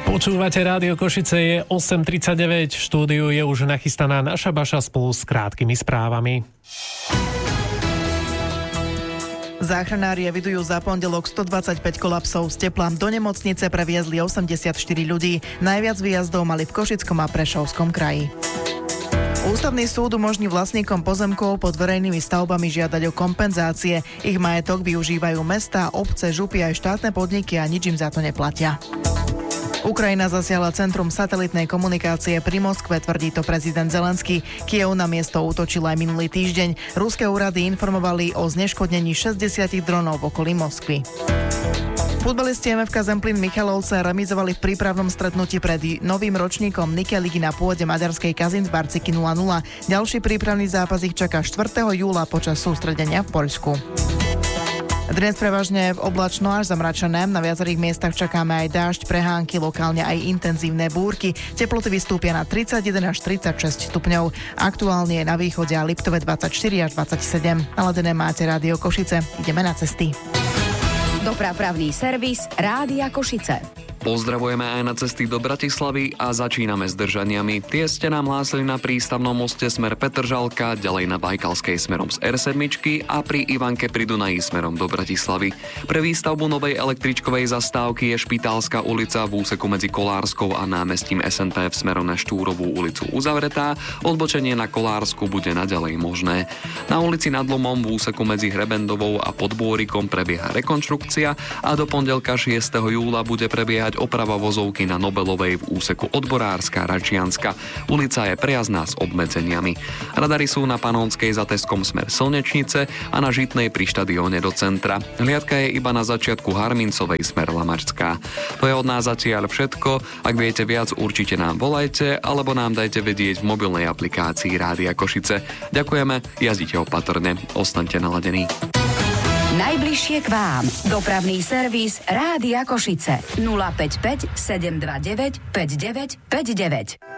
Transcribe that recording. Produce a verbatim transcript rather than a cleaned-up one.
Počúvate Rádio Košice, je osem tridsaťdeväť, v štúdiu je už nachystaná naša Baša spolu s krátkými správami. Záchranári evidujú za pondelok stodvadsaťpäť kolapsov. Z teplám do nemocnice previezli osemdesiatštyri ľudí. Najviac výjazdov mali v Košickom a Prešovskom kraji. Ústavný súd umožní vlastníkom pozemkov pod verejnými stavbami žiadať o kompenzácie. Ich majetok využívajú mestá, obce, župy aj štátne podniky a nič im za to neplatia. Ukrajina zasiahla centrum satelitnej komunikácie pri Moskve, tvrdí to prezident Zelenský. Kyjev na miesto útočil aj minulý týždeň. Ruské úrady informovali o zneškodnení šesťdesiat dronov v okolí Moskvy. Futbalisti em ef ká Zemplín Michalovce remizovali v prípravnom stretnutí pred novým ročníkom Nike ligy na pôde maďarskej Kazincbarciky nula nula. Ďalší prípravný zápas ich čaká štvrtého júla počas sústredenia v Poľsku. Dnes prevažne v oblačno až zamračené. Na viacerých miestach čakáme aj dážď, prehánky, lokálne aj intenzívne búrky. Teploty vystúpia na tridsaťjeden až tridsaťšesť stupňov. Aktuálne je na východe a Liptove dvadsaťštyri až dvadsaťsedem. Naladené máte Rádio Košice. Ideme na cesty. Dopravný servis Rádia Košice. Pozdravujeme aj na cesty do Bratislavy a začíname s držaniami. Tie ste nám hlásili na prístavnom moste smer Petržalka, ďalej na Bajkalskej smerom z er sedem a pri Ivanke pri Dunaji smerom do Bratislavy. Pre výstavbu novej električkovej zastávky je Špitálska ulica v úseku medzi Kolárskou a námestím es en té ef smerom na Štúrovú ulicu uzavretá. Odbočenie na Kolársku bude naďalej možné. Na ulici Nad Lomom v úseku medzi Hrebendovou a Podbôrikom prebieha rekonštrukcia a do pondelka šiesteho júla bude prebiehať oprava vozovky na Nobelovej v úseku Odborárska Račianska. Ulica je prejazdná s obmedzeniami. Radary sú na Panonskej za Teskom smer Slnečnice a na Žitnej pri štadióne do centra. Hliadka je iba na začiatku Harmincovej smer Lamačská. To je od nás zatiaľ všetko. Ak viete viac, určite nám volajte alebo nám dajte vedieť v mobilnej aplikácii Rádia Košice. Ďakujeme, jazdite opatrne, ostaňte naladení. Najbližšie k vám. Dopravný servis Rádia Košice. nula päť päť sedem dva deväť päť deväť päť deväť.